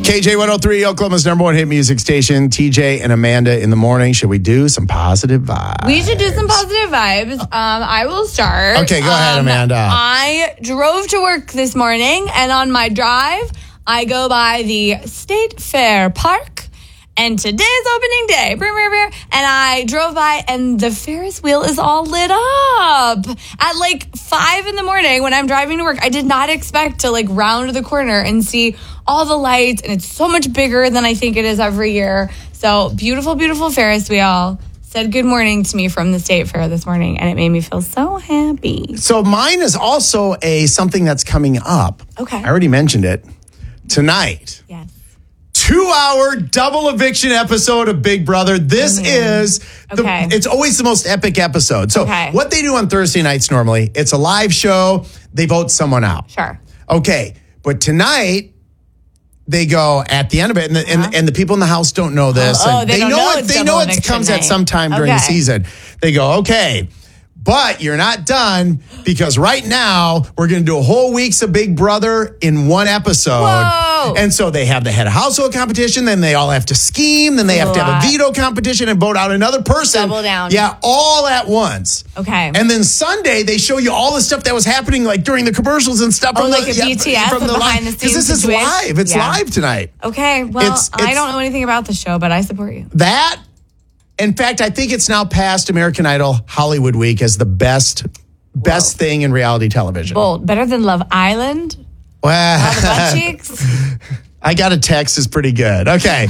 KJ 103, Oklahoma's number one hit music station. TJ and Amanda in the morning. Should we do some positive vibes? We should do some positive vibes. I will start. Okay, go ahead, Amanda. I drove to work this morning, and on my drive, I go by the State Fair Park. And today's opening day. And I drove by, and the Ferris wheel is all lit up at like 5 in the morning when I'm driving to work. I did not expect to like round the corner and see all the lights, and it's so much bigger than I think it is every year. So beautiful, beautiful Ferris wheel said good morning to me from the State Fair this morning, and it made me feel so happy. So mine is also something that's coming up. Okay. I already mentioned it. Tonight. Yes. 2-hour double eviction episode of Big Brother. This is it's always the most epic episode. So what they do on Thursday nights normally, it's a live show. They vote someone out. Sure. Okay. But tonight they go at the end of it, and the people in the house don't know this. They know it comes at some time during the season. They go, okay, but you're not done, because right now we're going to do a whole week's of Big Brother in one episode. Whoa. And so they have the head of household competition, then they all have to scheme, then they have to have a veto competition and vote out another person. Double down. Yeah, all at once. Okay. And then Sunday they show you all the stuff that was happening like during the commercials and stuff. Like a BTS from the behind the scenes. Because this is live. It's live tonight. Okay. Well, I don't know anything about the show, but I support you. That. In fact, I think it's now past American Idol Hollywood Week as the best thing in reality television. Bold. Better than Love Island? Well, all the butt cheeks? I got a text is pretty good. Okay.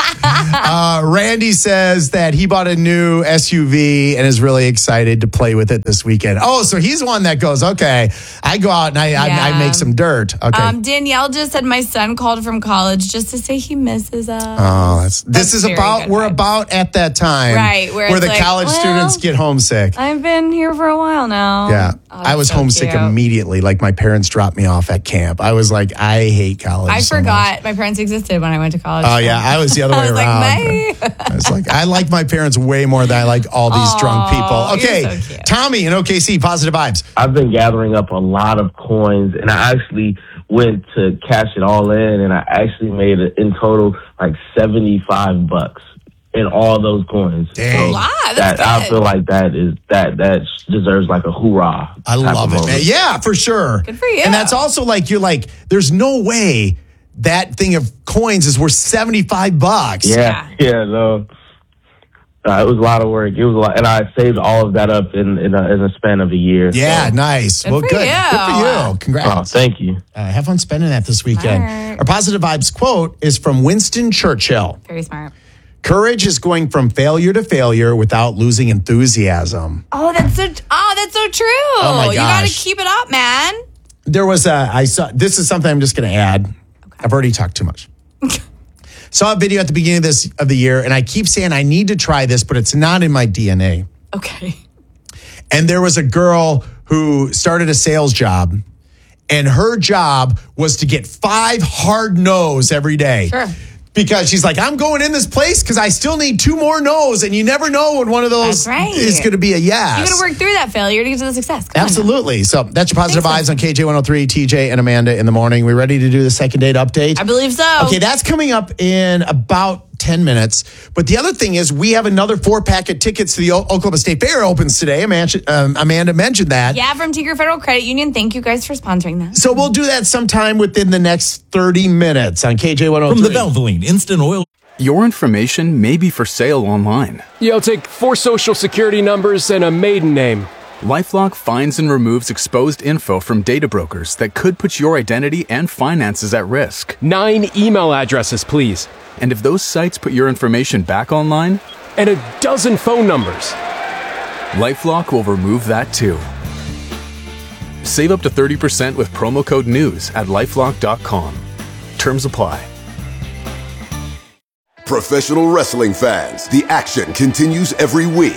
Randy says that he bought a new SUV and is really excited to play with it this weekend. Oh, so he's one that goes, okay, I go out and I make some dirt. Okay. Danielle just said my son called from college just to say he misses us. Oh, we're about at that time. Right. Where the college students get homesick. I've been here for a while now. Yeah. I was homesick immediately. Like my parents dropped me off at camp. I was like, I hate college. I forgot my parents existed when I went to college. Oh, yeah. I was the other way around. I was like, I like my parents way more than I like all these drunk people. Okay. So Tommy in OKC, positive vibes. I've been gathering up a lot of coins, and I actually went to cash it all in, and I actually made in total like $75 in all those coins. Dang. A lot. That's good. I feel like that deserves like a hoorah. I love it, man. Yeah, for sure. Good for you. And that's also like, you're like, there's no way that thing of coins is worth $75. Yeah, no. It was a lot of work. It was a lot, and I saved all of that up in a span of a year. Yeah, so. Nice. Good for you. Good for you. Congrats. Oh, thank you. Have fun spending that this weekend. Smart. Our positive vibes quote is from Winston Churchill. Very smart. Courage is going from failure to failure without losing enthusiasm. Oh, that's so true. Oh my gosh. You got to keep it up, man. There was this is something I'm just going to add. I've already talked too much. Saw a video at the beginning of the year, and I keep saying I need to try this, but it's not in my DNA. Okay. And there was a girl who started a sales job, and her job was to get 5 hard no's every day. Sure. Because she's like, I'm going in this place because I still need 2 more no's, and you never know when one of those is going to be a yes. You got to work through that failure to get to the success. Absolutely. So that's your positive vibes on KJ 103, TJ and Amanda in the morning. We ready to do the second date update? I believe so. Okay, that's coming up in about 10 minutes. But the other thing is we have another 4-pack of tickets to the Oklahoma State Fair opens today. Amanda mentioned that. Yeah, from Tigger Federal Credit Union. Thank you guys for sponsoring that. So we'll do that sometime within the next 30 minutes on KJ 103. From the Valvoline Instant Oil. Your information may be for sale online. I'll take 4 social security numbers and a maiden name. LifeLock finds and removes exposed info from data brokers that could put your identity and finances at risk. 9 email addresses, please. And if those sites put your information back online? And a dozen phone numbers. LifeLock will remove that too. Save up to 30% with promo code NEWS at LifeLock.com. Terms apply. Professional wrestling fans, the action continues every week.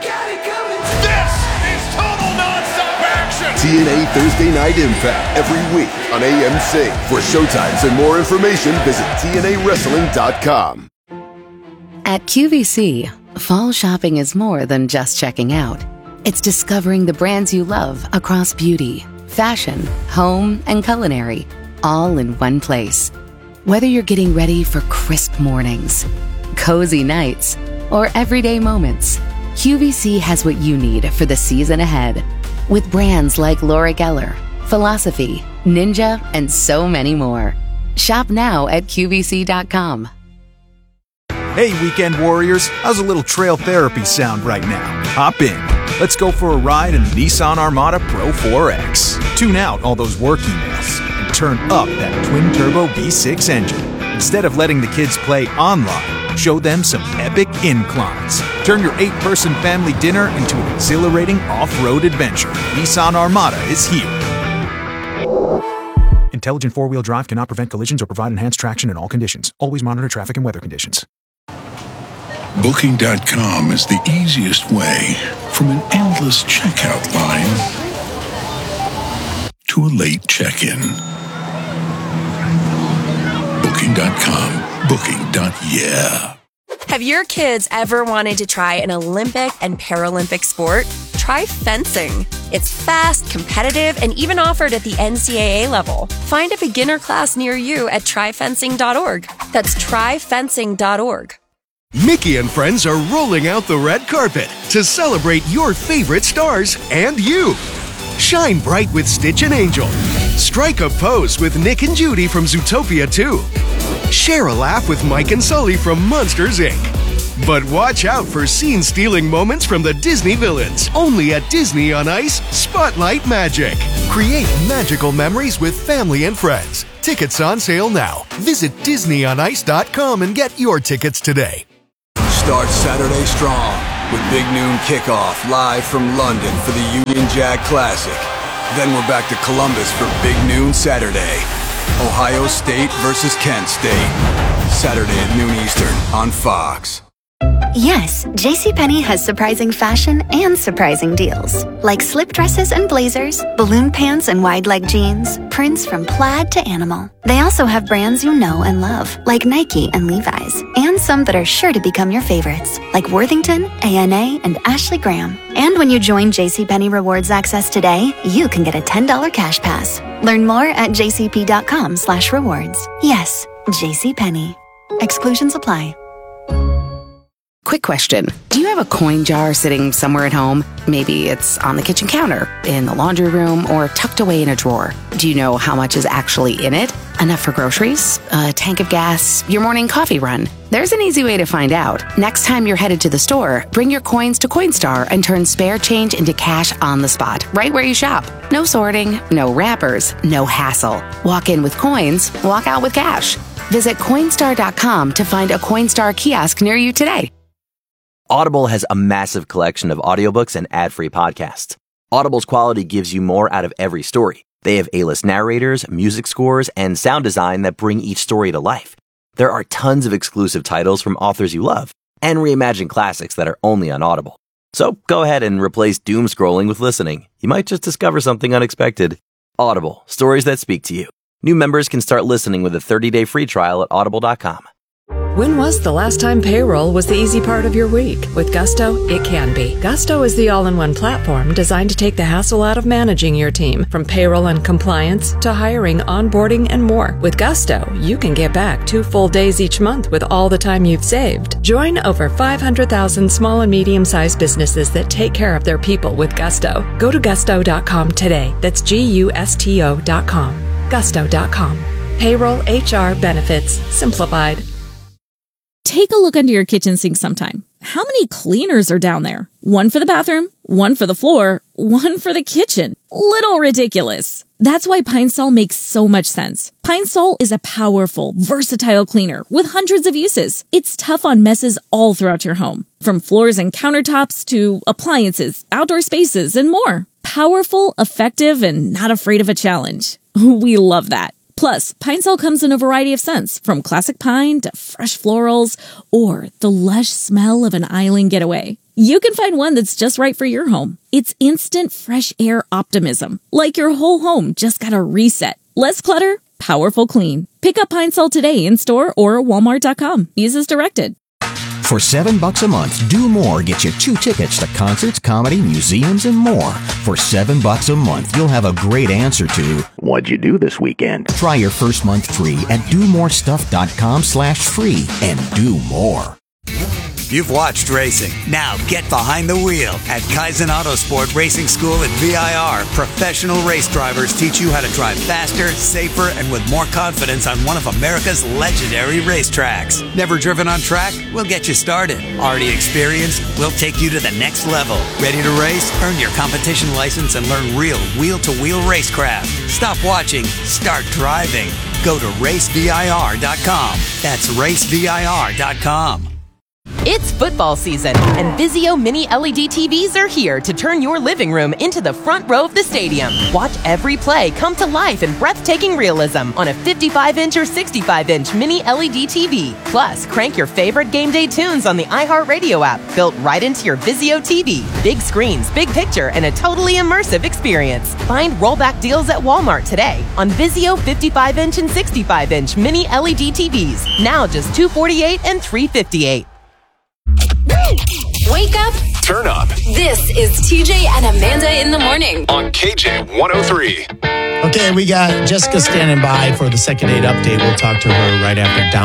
TNA Thursday Night Impact every week on AMC. For showtimes and more information, visit TNAWrestling.com. At QVC, fall shopping is more than just checking out. It's discovering the brands you love across beauty, fashion, home, and culinary, all in one place. Whether you're getting ready for crisp mornings, cozy nights, or everyday moments, QVC has what you need for the season ahead. With brands like Laura Geller, Philosophy, Ninja, and so many more. Shop now at QVC.com. Hey, weekend warriors, how's a little trail therapy sound right now? Hop in. Let's go for a ride in the Nissan Armada Pro 4X. Tune out all those work emails and turn up that twin-turbo V6 engine. Instead of letting the kids play online, show them some epic inclines. Turn your 8-person family dinner into an exhilarating off-road adventure. Nissan Armada is here. Intelligent four-wheel drive cannot prevent collisions or provide enhanced traction in all conditions. Always monitor traffic and weather conditions. Booking.com is the easiest way from an endless checkout line to a late check-in. Booking.com. Booking.yeah. Have your kids ever wanted to try an Olympic and Paralympic sport? Try fencing. It's fast, competitive, and even offered at the NCAA level. Find a beginner class near you at tryfencing.org. That's tryfencing.org. Mickey and friends are rolling out the red carpet to celebrate your favorite stars and you. Shine bright with Stitch and Angel. Strike a pose with Nick and Judy from Zootopia 2. Share a laugh with Mike and Sully from Monsters, Inc. But watch out for scene-stealing moments from the Disney villains. Only at Disney on Ice Spotlight Magic. Create magical memories with family and friends. Tickets on sale now. Visit DisneyOnIce.com and get your tickets today. Start Saturday strong with Big Noon Kickoff live from London for the Union Jack Classic. Then we're back to Columbus for Big Noon Saturday. Ohio State versus Kent State. Saturday at noon Eastern on Fox. Yes, JCPenney has surprising fashion and surprising deals. Like slip dresses and blazers, balloon pants and wide leg jeans, prints from plaid to animal. They also have brands you know and love, like Nike and Levi's, and some that are sure to become your favorites, like Worthington, A&A, and Ashley Graham. And when you join JCPenney Rewards Access today, you can get a $10 cash pass. Learn more at jcp.com/rewards. Yes, JCPenney. Exclusions apply. Quick question. Do you have a coin jar sitting somewhere at home? Maybe it's on the kitchen counter, in the laundry room, or tucked away in a drawer. Do you know how much is actually in it? Enough for groceries? A tank of gas? Your morning coffee run? There's an easy way to find out. Next time you're headed to the store, bring your coins to Coinstar and turn spare change into cash on the spot, right where you shop. No sorting, no wrappers, no hassle. Walk in with coins, walk out with cash. Visit Coinstar.com to find a Coinstar kiosk near you today. Audible has a massive collection of audiobooks and ad-free podcasts. Audible's quality gives you more out of every story. They have A-list narrators, music scores, and sound design that bring each story to life. There are tons of exclusive titles from authors you love, and reimagined classics that are only on Audible. So go ahead and replace doom scrolling with listening. You might just discover something unexpected. Audible, stories that speak to you. New members can start listening with a 30-day free trial at audible.com. When was the last time payroll was the easy part of your week? With Gusto, it can be. Gusto is the all-in-one platform designed to take the hassle out of managing your team, from payroll and compliance to hiring, onboarding, and more. With Gusto, you can get back 2 full days each month with all the time you've saved. Join over 500,000 small and medium-sized businesses that take care of their people with Gusto. Go to gusto.com today. That's GUSTO.com. Gusto.com. Payroll, HR, benefits, simplified. Take a look under your kitchen sink sometime. How many cleaners are down there? One for the bathroom, one for the floor, one for the kitchen. Little ridiculous. That's why Pine Sol makes so much sense. Pine Sol is a powerful, versatile cleaner with hundreds of uses. It's tough on messes all throughout your home, from floors and countertops to appliances, outdoor spaces, and more. Powerful, effective, and not afraid of a challenge. We love that. Plus, Pine Sol comes in a variety of scents, from classic pine to fresh florals, or the lush smell of an island getaway. You can find one that's just right for your home. It's instant fresh air optimism, like your whole home just got a reset. Less clutter, powerful clean. Pick up Pine Sol today in store or Walmart.com. Use as directed. For $7 a month, Do More gets you 2 tickets to concerts, comedy, museums, and more. For $7 a month, you'll have a great answer to, what'd you do this weekend? Try your first month free at domorestuff.com/free and do more. You've watched racing. Now get behind the wheel. At Kaizen Autosport Racing School at VIR, professional race drivers teach you how to drive faster, safer, and with more confidence on one of America's legendary racetracks. Never driven on track? We'll get you started. Already experienced? We'll take you to the next level. Ready to race? Earn your competition license and learn real wheel-to-wheel racecraft. Stop watching. Start driving. Go to racevir.com. That's racevir.com. It's football season, and Vizio Mini LED TVs are here to turn your living room into the front row of the stadium. Watch every play come to life in breathtaking realism on a 55-inch or 65-inch Mini LED TV. Plus, crank your favorite game day tunes on the iHeartRadio app, built right into your Vizio TV. Big screens, big picture, and a totally immersive experience. Find rollback deals at Walmart today on Vizio 55-inch and 65-inch Mini LED TVs. Now just $248 and $358. Wake up. Turn up. This is TJ and Amanda in the morning. On KJ 103. Okay, we got Jessica standing by for the second date update. We'll talk to her right after Down.